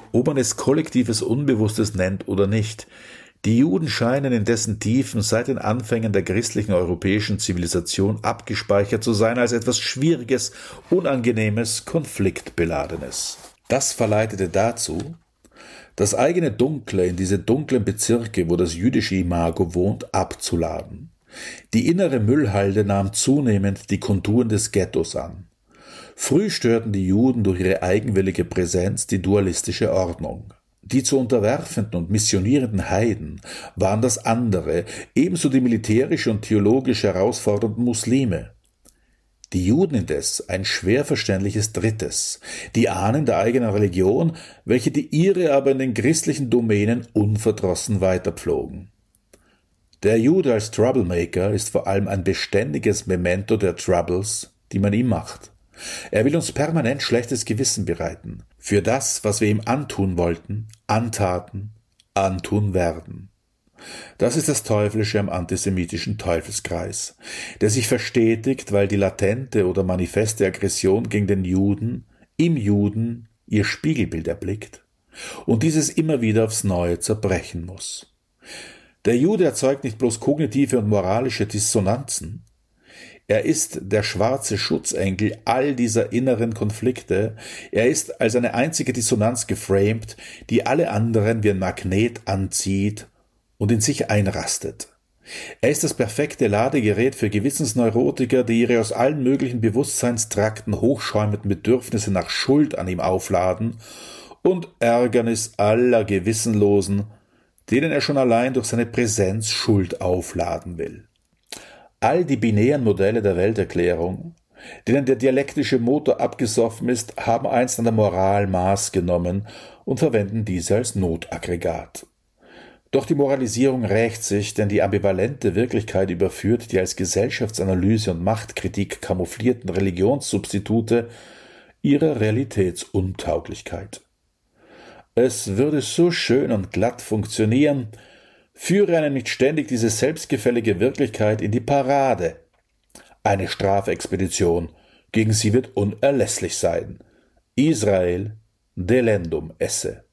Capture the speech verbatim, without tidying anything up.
Ob man es kollektives Unbewusstes nennt oder nicht, die Juden scheinen in dessen Tiefen seit den Anfängen der christlichen europäischen Zivilisation abgespeichert zu sein als etwas Schwieriges, Unangenehmes, Konfliktbeladenes. Das verleitete dazu, das eigene Dunkle in diese dunklen Bezirke, wo das jüdische Imago wohnt, abzuladen. Die innere Müllhalde nahm zunehmend die Konturen des Ghettos an. Früh störten die Juden durch ihre eigenwillige Präsenz die dualistische Ordnung. Die zu unterwerfenden und missionierenden Heiden waren das andere, ebenso die militärisch und theologisch herausfordernden Muslime. Die Juden indes ein schwer verständliches Drittes, die Ahnen der eigenen Religion, welche die ihre aber in den christlichen Domänen unverdrossen weiterpflogen. Der Jude als Troublemaker ist vor allem ein beständiges Memento der Troubles, die man ihm macht. Er will uns permanent schlechtes Gewissen bereiten, für das, was wir ihm antun wollten, antaten, antun werden. Das ist das Teuflische am antisemitischen Teufelskreis, der sich verstetigt, weil die latente oder manifeste Aggression gegen den Juden im Juden ihr Spiegelbild erblickt und dieses immer wieder aufs Neue zerbrechen muss. Der Jude erzeugt nicht bloß kognitive und moralische Dissonanzen, er ist der schwarze Schutzengel all dieser inneren Konflikte, er ist als eine einzige Dissonanz geframed, die alle anderen wie ein Magnet anzieht und in sich einrastet. Er ist das perfekte Ladegerät für Gewissensneurotiker, die ihre aus allen möglichen Bewusstseinstrakten hochschäumenden Bedürfnisse nach Schuld an ihm aufladen und Ärgernis aller Gewissenlosen, denen er schon allein durch seine Präsenz Schuld aufladen will. All die binären Modelle der Welterklärung, denen der dialektische Motor abgesoffen ist, haben einst an der Moral Maß genommen und verwenden diese als Notaggregat. Doch die Moralisierung rächt sich, denn die ambivalente Wirklichkeit überführt die als Gesellschaftsanalyse und Machtkritik kamouflierten Religionssubstitute ihrer Realitätsuntauglichkeit. Es würde so schön und glatt funktionieren, führe einen nicht ständig diese selbstgefällige Wirklichkeit in die Parade. Eine Strafexpedition gegen sie wird unerlässlich sein. Israel delendum esse.